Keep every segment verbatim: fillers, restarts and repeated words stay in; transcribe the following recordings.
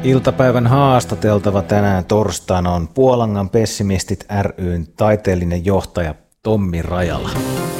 Iltapäivän haastateltava tänään torstaina on Puolangan Pessimistit ry:n taiteellinen johtaja Tommi Rajala.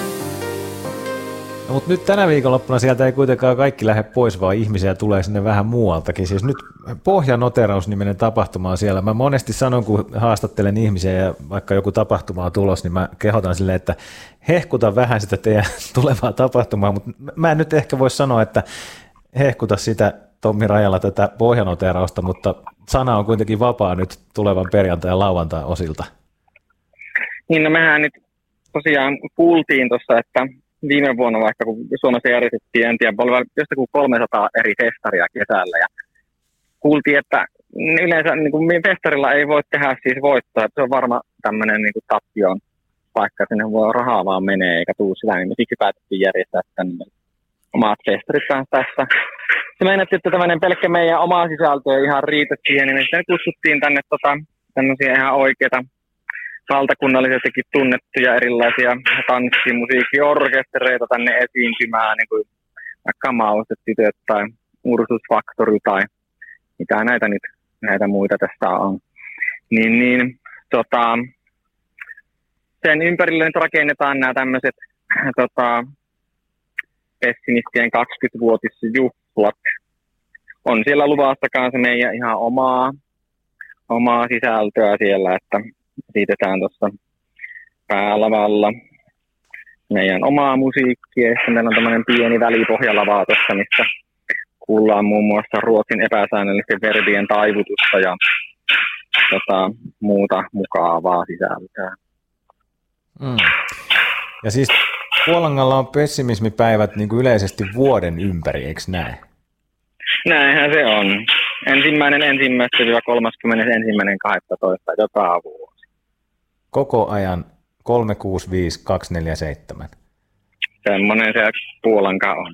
No, mutta nyt tänä viikonloppuna sieltä ei kuitenkaan kaikki lähde pois, vaan ihmisiä tulee sinne vähän muualtakin. Siis nyt Pohjanoteraus-niminen tapahtuma on siellä. Mä monesti sanon, kun haastattelen ihmisiä ja vaikka joku tapahtuma on tulos, niin mä kehotan silleen, että hehkuta vähän sitä teidän tulevaa tapahtumaa, mutta mä en nyt ehkä voi sanoa, että hehkuta sitä Tommi Rajala tätä Pohjanoterausta, mutta sana on kuitenkin vapaa nyt tulevan perjantai- ja lauantai osilta. Niin, no mehän nyt tosiaan kuultiin tuossa, että viime vuonna vaikka kun Suomessa järjestettiin, en tiedä, jostakin kolmesataa eri festaria kesällä ja kuultiin, että yleensä niin kuin festarilla ei voi tehdä siis voittoa, että se on varma tämmöinen niin kuin tappion paikka, sinne voi rahaa vaan menee eikä tuu sitä, niin me siksi päätettiin järjestää tänne omat festarit tässä. Se meinattiin, että tämmöinen pelkkä meidän omaa sisältöä ihan riitä siihen, niin me kutsuttiin tänne tota, tämmöisiä ihan oikeita valtakunnallisestikin tunnettuja erilaisia tanssi-, musiikkiorkestereita tänne esiintymään, niin kuin vaikka Mauset-tytöt tai Ursus Factory tai mitä näitä nyt näitä muita tässä on. Niin, niin tota, sen ympärille nyt rakennetaan nämä tämmöiset tota, Pessimistien kaksikymmenvuotisjuhlat. On siellä luvassa kanssa meidän ihan omaa, omaa sisältöä siellä, että esitetään tuossa päälavalla meidän omaa musiikkia. Sitten meillä on tämmöinen pieni välipohjalava tuossa, missä kuullaan muun muassa Ruotsin epäsäännöllisten verbien taivutusta ja tota, muuta mukavaa sisältöä. Mm. Ja siis Puolangalla on pessimismipäivät niin kuin yleisesti vuoden ympäri, eikö näin? Näinhän se on. Ensimmäinen ensimmäistä kolmaskymmenesensimmäinen kahdestoista joka vuosi. Koko ajan kolme kuusi viisi kaksi neljä seitsemän. Semmoinen se Puolanka on.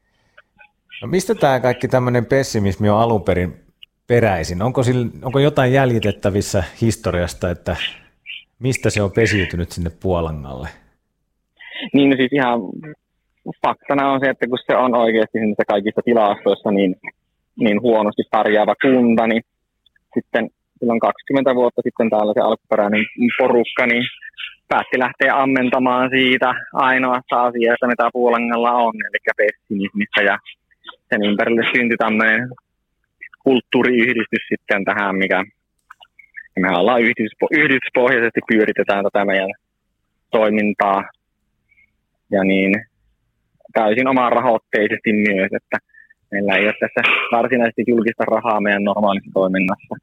No mistä tämä kaikki tämmöinen pessimismi on alun perin peräisin? Onko, sillä, onko jotain jäljitettävissä historiasta, että mistä se on pesiytynyt sinne Puolangalle? Niin no siis ihan faktana on se, että kun se on oikeasti niissä kaikissa tilastoissa niin, niin huonosti pärjäävä kunta, niin sitten silloin kaksikymmentä vuotta sitten täällä se alkuperäinen porukka niin päätti lähteä ammentamaan siitä ainoasta asiasta, mitä Puolangalla on, eli pessimismistä, ja sen ympärille syntyi tämmöinen kulttuuriyhdistys sitten tähän, mikä me ollaan yhdistyspo- yhdistyspohjaisesti pyöritetään tätä meidän toimintaa, ja niin täysin omaan rahoitteisesti myös, että meillä ei ole tässä varsinaisesti julkista rahaa meidän normaalissa toiminnassa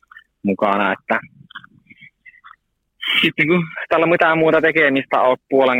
mukana, että sitten kun tällä mitään muuta tekemistä on Puolan